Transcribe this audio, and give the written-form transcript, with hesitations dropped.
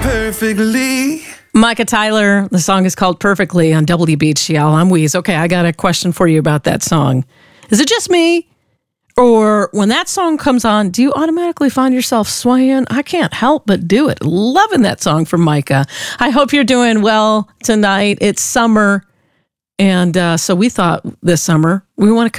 perfectly. Micah Tyler, the song is called Perfectly on WBHL. I'm Wheeze. Okay, I got a question for you about that song. Is it just me? Or when that song comes on, do you automatically find yourself swaying? I can't help but do it. Loving that song from Micah. I hope you're doing well tonight. It's summer. And so we thought this summer we want to